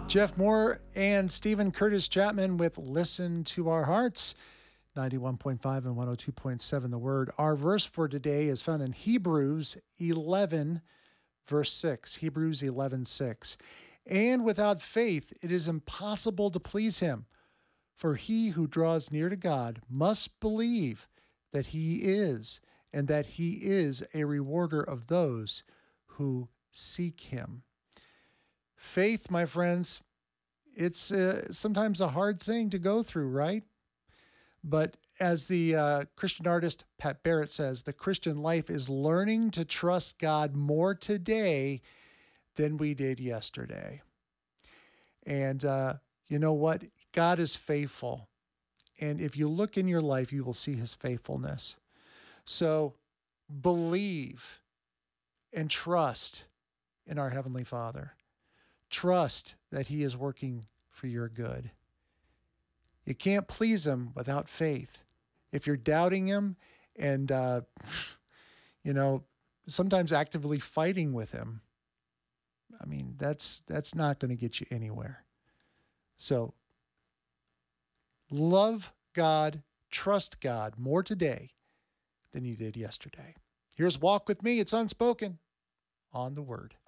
Jeff Moore and Stephen Curtis Chapman with Listen to Our Hearts, 91.5 and 102.7 The Word. Our verse for today is found in Hebrews 11, verse 6. Hebrews 11:6. And without faith it is impossible to please him, for he who draws near to God must believe that he is, and that he is a rewarder of those who seek him. Faith, my friends, it's sometimes a hard thing to go through, right? But as the Christian artist Pat Barrett says, the Christian life is learning to trust God more today than we did yesterday. And you know what? God is faithful. And if you look in your life, you will see his faithfulness. So believe and trust in our Heavenly Father. Trust that he is working for your good. You can't please him without faith. If you're doubting him and, sometimes actively fighting with him, I mean, that's not going to get you anywhere. So love God, trust God more today than you did yesterday. Here's Walk With Me. It's unspoken on the Word.